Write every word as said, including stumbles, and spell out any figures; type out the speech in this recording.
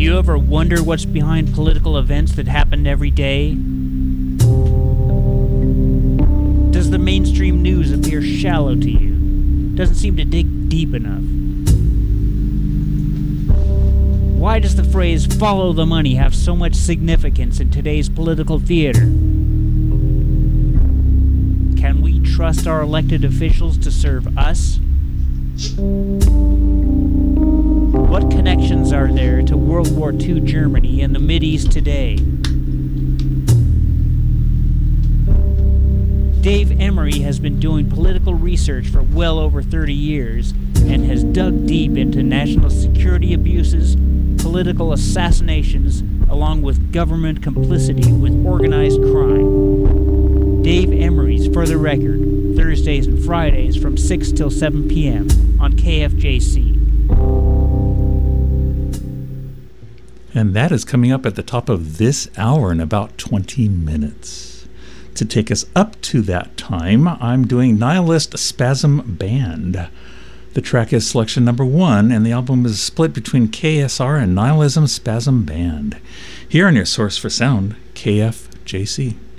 You ever wonder what's behind political events that happen every day? Does the mainstream news appear shallow to you? Doesn't seem to dig deep enough? Why does the phrase "follow the money" have so much significance in today's political theater? Can we trust our elected officials to serve us? What connections are there to World War Two Germany and the Mideast today? Dave Emery has been doing political research for well over thirty years and has dug deep into national security abuses, political assassinations, along with government complicity with organized crime. Dave Emery's For the Record, Thursdays and Fridays from six till seven p.m. on K F J C. And that is coming up at the top of this hour in about twenty minutes. To take us up to that time, I'm doing Nihilist Spasm Band. The track is selection number one, and the album is split between K S R and Nihilism Spasm Band. Here on your source for sound, K F J C.